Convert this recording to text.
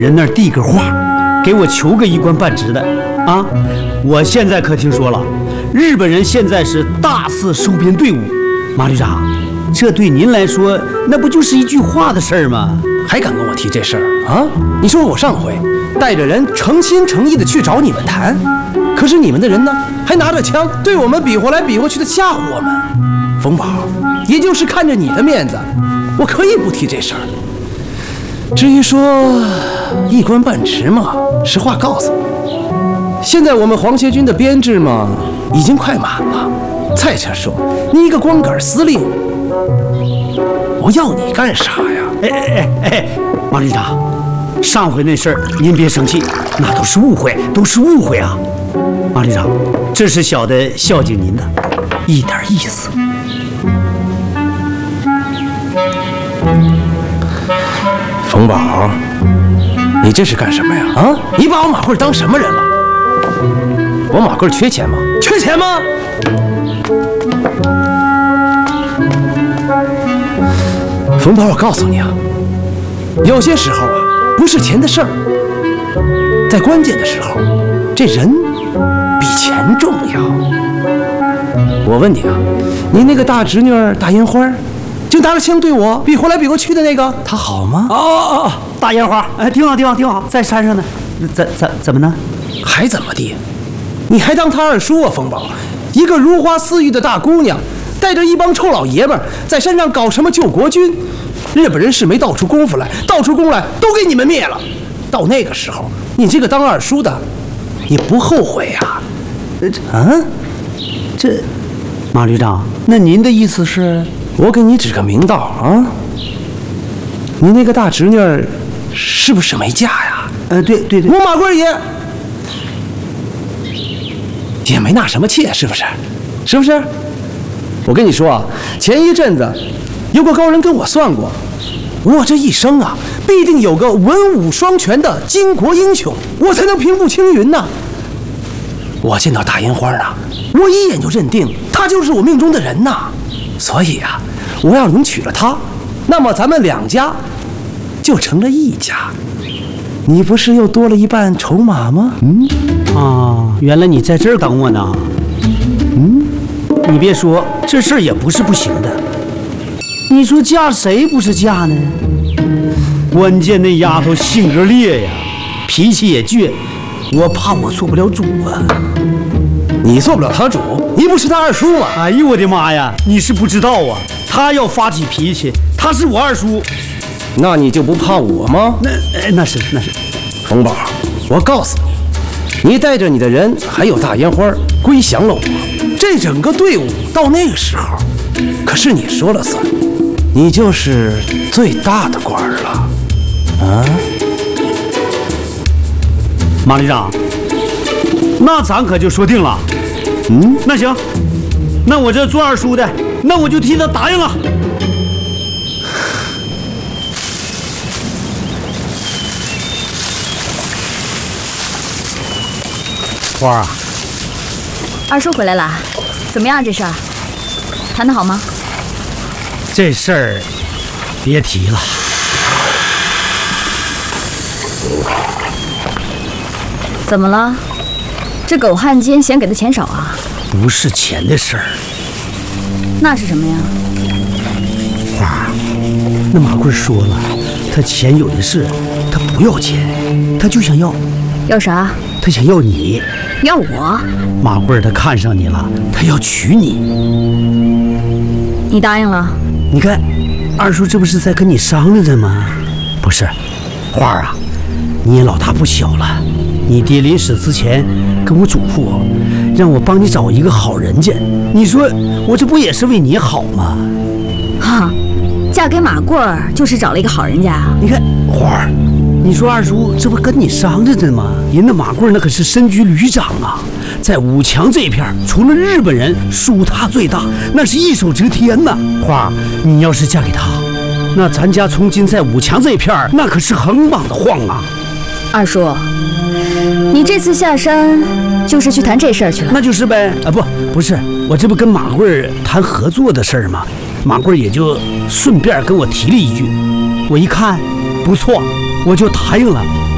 人那儿递个话，给我求个一官半职的啊！我现在可听说了，日本人现在是大肆收编队伍。马旅长，这对您来说，那不就是一句话的事儿吗？ 还敢跟我提这事儿啊？你说我上回带着人诚心诚意的去找你们谈，可是你们的人呢，还拿着枪对我们比划来比划去的吓唬我们。冯宝，也就是看着你的面子，我可以不提这事儿。至于说一官半职嘛，实话告诉你，现在我们皇协军的编制嘛，已经快满了。再者说，你一个光杆司令，我要你干啥呀？ 马旅长，上回那事儿您别生气，那都是误会，都是误会啊！马旅长，这是小的孝敬您的，一点意思。 冯宝，你这是干什么呀？啊，你把我马贵当什么人了？我马贵缺钱吗？缺钱吗？冯宝，我告诉你啊，有些时候啊，不是钱的事儿，在关键的时候，这人比钱重要。我问你啊，你那个大侄女大烟花，就拿着枪对我比划来比划去的那个，她好吗？ 哦，大烟花，挺好，挺好，在山上呢。怎么呢？ 还怎么地？你还当她二叔啊，冯宝？一个如花似玉的大姑娘，带着一帮臭老爷们在山上搞什么救国军？日本人是没倒出功夫来，倒出功来都给你们灭了。到那个时候，你这个当二叔的，你不后悔呀？ 这，马旅长，那您的意思是？ 我给你指个明道啊！你那个大侄女是不是没嫁呀？ 对， 我马贵也没纳什么妾，是不是？是不是？我跟你说啊，前一阵子有个高人跟我算过，我这一生啊，必定有个文武双全的巾帼英雄，我才能平步青云呢。我见到大烟花呢，我一眼就认定她就是我命中的人呐。所以啊，我要能娶了她，那么咱们两家就成了一家。你不是又多了一半筹码吗？ 原来你在这儿等我呢。你别说，这事儿也不是不行的。你说嫁谁不是嫁呢？关键那丫头性格烈呀，脾气也倔，我怕我做不了主啊。 你做不了她主，你不是她二叔吗？ 哎呦我的妈呀，你是不知道啊，她要发起脾气，她是我二叔。 那你就不怕我吗？ 那是。 冯宝，我告诉你，你带着你的人还有大烟花归降了我，这整个队伍到那个时候，可是你说了算，你就是最大的官了啊！ 马旅长，那咱可就说定了。那行，那我这做二叔的，那我就替他答应了。花啊， 二叔回来了，怎么样？这事儿谈得好吗？ 这事儿别提了。 怎么了？这狗汉奸嫌给的钱少啊？ 不是钱的事儿。 那是什么呀？ 花，那马贵说了，他钱有的是，他不要钱，他就想要。 要啥？ 他想要你。 要我？ 马贵他看上你了，他要娶你。 你答应了？ 你看，二叔这不是在跟你商量着吗？不是，花儿啊，你也老大不小了，你爹临死之前跟我嘱咐我，让我帮你找一个好人家。你说我这不也是为你好吗？ 嫁给马贵儿就是找了一个好人家啊！ 你看花儿，你说二叔这不跟你商量着吗？人那马贵那可是身居旅长啊，在武强这一片，除了日本人，属他最大，那是一手遮天呐。花儿，你要是嫁给他，那咱家从今在武强这一片，那可是横膀子晃啊。 二叔，你这次下山就是去谈这事儿去了？ 那就是呗。不是，我这不跟马贵谈合作的事儿吗？马贵也就顺便跟我提了一句，我一看不错，我就答应了。